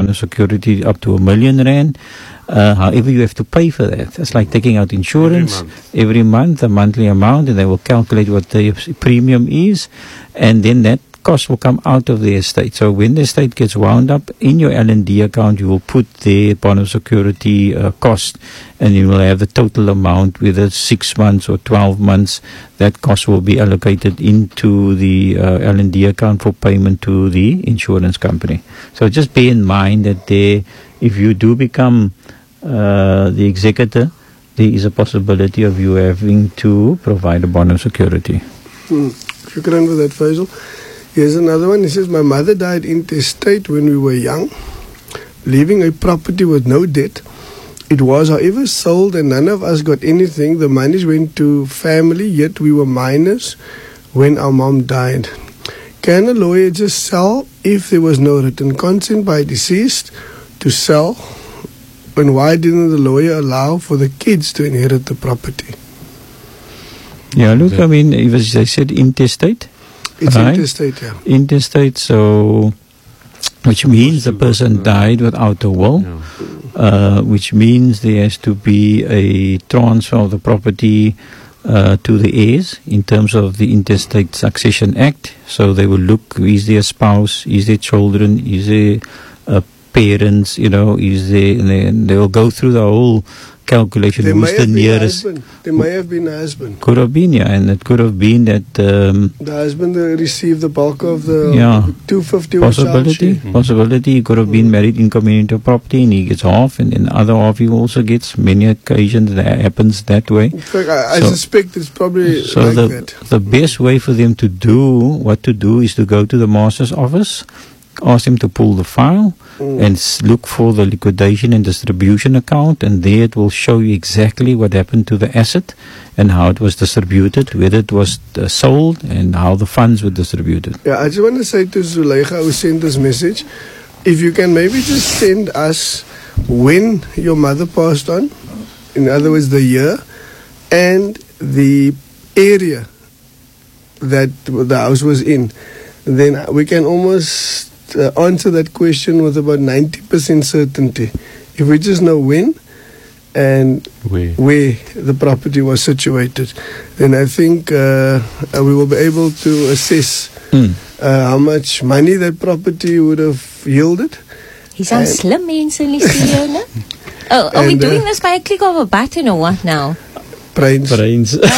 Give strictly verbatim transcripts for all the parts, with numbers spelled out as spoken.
bond of security up to a million rand. Uh, however, you have to pay for that. It's like taking out insurance every month. every month, a monthly amount, and they will calculate what the premium is, and then that cost will come out of the estate. So when the estate gets wound up in your L and D account, you will put the bond of security uh, cost, and you will have the total amount, whether six months or twelve months. That cost will be allocated into the uh, L and D account for payment to the insurance company. So just bear in mind that there, if you do become uh, the executor, there is a possibility of you having to provide a bond of security. Hmm. Shukran for that, Faisal. Here's another one. He says, my mother died intestate when we were young, leaving a property with no debt. It was, however, sold and none of us got anything. The monies went to family, yet we were minors when our mom died. Can a lawyer just sell if there was no written consent by deceased to sell? And why didn't the lawyer allow for the kids to inherit the property? Yeah, look, I mean, it was, I said intestate. It's right? intestate, yeah. Intestate, so, which means the person died without a will, Yeah. uh, which means there has to be a transfer of the property uh, to the heirs in terms of the Intestate Succession Act. So they will look, is there a spouse, is there children, is there uh, parents, you know, is there, and they, and they will go through the whole calculation. There who's may the have been a nearest. husband. There may have been a husband. Could have been, yeah, and it could have been that um, The husband uh, received the bulk of the Yeah. two fifty possibility. Mm. Possibility. He could have been married in community property, and he gets half, and then the other half he also gets. Many occasions that happens that way. In fact, I, I So- suspect it's probably So like the that. the best way for them to do what to do is to go to the master's office, ask him to pull the file, Mm. and s- look for the liquidation and distribution account, and there it will show you exactly what happened to the asset and how it was distributed, whether it was uh, sold, and how the funds were distributed. Yeah, I just want to say to Zuleika who sent this message, if you can maybe just send us when your mother passed on, in other words, the year, and the area that the house was in, then we can almost uh, answer that question with about ninety percent certainty. If we just know when and Where? where the property was situated, then I think uh, uh, we will be able to assess Mm. uh, how much money that property would have yielded. He's on And- slim mense in die studio, né? Oh, are we And, uh, doing this by a click of a button or what now? Brains. Brains. No,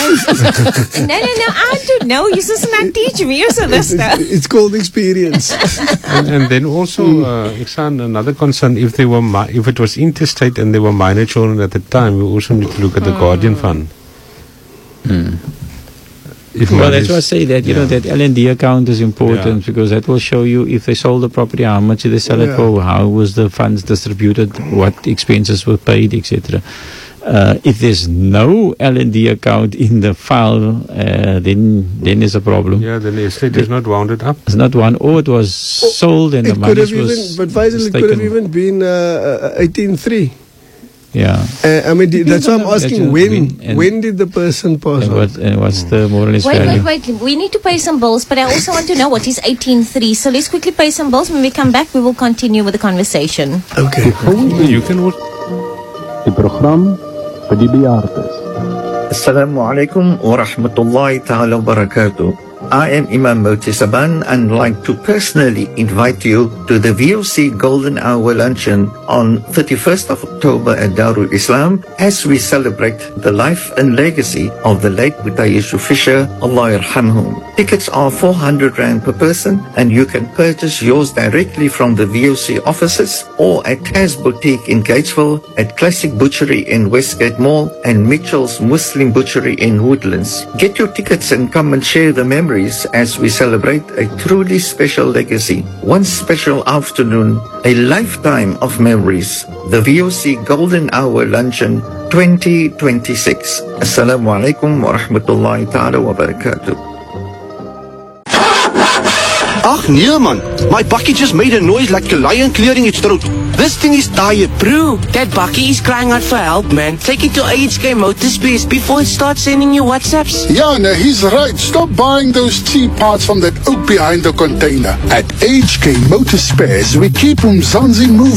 no, no, I don't know. You just not teach me so this It's, stuff. it's called experience. and, and then also, uh, Iksan, another concern, if they were mi- if it was intestate and there were minor children at the time, we also need to look at the guardian fund. Mm. If Well, money that's is- why I say that, you know, yeah. that L and D account is important, Yeah. because that will show you if they sold the property, how much did they sell it Yeah. for, how was the funds distributed, what expenses were paid, et cetera. Uh, if there's no L and D account in the file, uh, then then there's a problem. Yeah, then the estate is not wounded up. It's not one, or it was sold and It the could money have even, was but Faisal, it could have taken. even been uh, eighteen three. Yeah. Uh, I mean, Depends that's why on I'm the- asking that's when. when- and- when did the person pass And, on? what, and what's the more or less Wait, value? wait, wait. We need to pay some bills, but I also want to know what is eighteen three. So let's quickly pay some bills. When we come back, we will continue with the conversation. Okay. You can also Die program vir die bejaardes. Assalamu alaikum wa rahmatullahi ta'ala wa barakatuh. I am Imam Moti Saban and like to personally invite you to the V O C Golden Hour Luncheon on thirty-first of October at Darul Islam as we celebrate the life and legacy of the late Yusuf Fisher, Allah yarhamhum. Tickets are four hundred rand per person and you can purchase yours directly from the V O C offices or at Taz Boutique in Gatesville, at Classic Butchery in Westgate Mall and Mitchell's Muslim Butchery in Woodlands. Get your tickets and come and share the memories as we celebrate a truly special legacy. One special afternoon, a lifetime of memories. The V O C Golden Hour Luncheon twenty twenty-six. Assalamu alaikum wa rahmatullahi ta'ala wa barakatuh. Ach nee man, my bakkie just made a noise like a lion clearing its throat. This thing is tired. Bro, that bakkie is crying out for help, man. Take it to A H K Motorspace before it starts sending you WhatsApps. Yeah, no, he's right. Stop buying those cheap parts from that oak behind the container. At A H K Motorspares, we keep Umzansi moving.